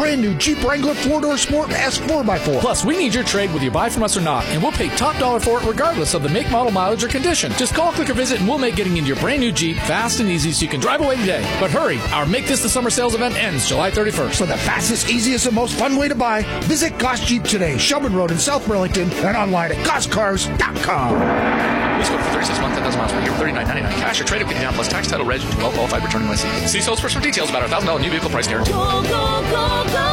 brand new Jeep Wrangler 4-door Sport S 4x4. Plus, we need your trade whether you buy from us or not, and we'll pay top dollar for it regardless of the make, model, mileage, or condition. Just call, click, or visit, and we'll make getting into your brand new Jeep fast and easy so you can drive away today. But hurry, our Make This the Summer sales event ends July 31st. For the fastest, easiest, and most fun way to buy, visit Goss Jeep today, Shelburne Road in South Burlington, and online at GossCars.com. Please go for 36 months, 10,000 miles per year, $39.99 cash, or trade-up getting down plus tax, title, reg, to well-qualified returning lessee. See sales for some details about our $1,000 new vehicle price guarantee. Go, go, go, go!